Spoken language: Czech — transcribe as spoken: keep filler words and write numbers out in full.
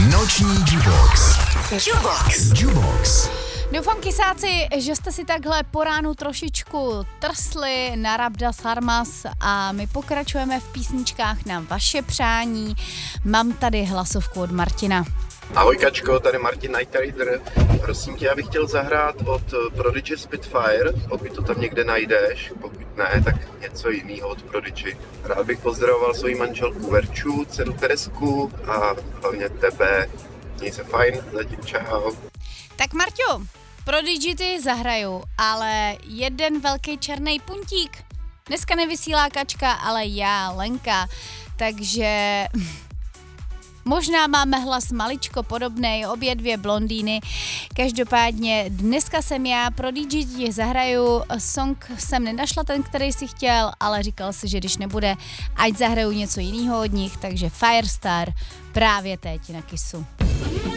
Noční Jubox. Jubox. Jubox. Doufám, kysáci, že jste si takhle po ránu trošičku trsli na Rabda Sarmas a my pokračujeme v písničkách na vaše přání. Mám tady hlasovku od Martina. Ahoj Kačko, tady Martin Night Rider. Prosím tě, já bych chtěl zahrát od Prodigy Spitfire, pokud to tam někde najdeš, pokud ne, tak něco jiného od Prodigy. Rád bych pozdravoval svoji manželku Verču, dceru Teresku a hlavně tebe. Měj se fajn, zatím čau. Tak Marťo, Prodigy ty zahraju, ale jeden velký černý puntík. Dneska nevysílá Kačka, ale já, Lenka, takže možná máme hlas maličko podobnej, obě dvě blondýny. Každopádně dneska jsem já, Prodigy ti zahraju, song jsem nenašla ten, který si chtěl, ale říkal si, že když nebude, ať zahraju něco jiného od nich, takže Firestar právě teď na Kissu.